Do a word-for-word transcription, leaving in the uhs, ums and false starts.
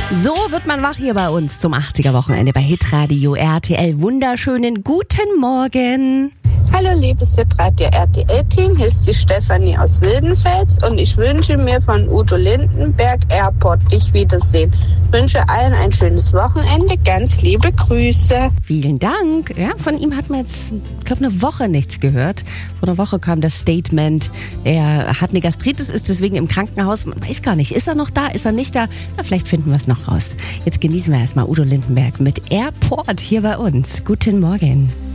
So wird man wach hier bei uns zum achtziger-Wochenende bei Hitradio R T L. Wunderschönen guten Morgen. Hallo liebes Hitradio R T L-Team, hier ist die Stefanie aus Wildenfels und ich wünsche mir von Udo Lindenberg Airport dich wiedersehen. Ich wünsche allen ein schönes Wochenende, ganz liebe Grüße. Vielen Dank. Ja, von ihm hat man jetzt, ich glaube, eine Woche nichts gehört. Vor einer Woche kam das Statement, er hat eine Gastritis, ist deswegen im Krankenhaus. Man weiß gar nicht, ist er noch da, ist er nicht da? Na, vielleicht finden wir es noch raus. Jetzt genießen wir erstmal Udo Lindenberg mit Airport hier bei uns. Guten Morgen.